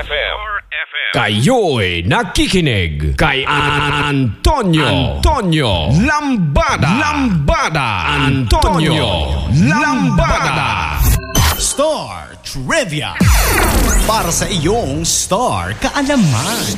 Kayo'y nakikinig kay Antonio Lambada. Antonio Lambada. Star Trivia. Para sa iyong Star Kaalaman.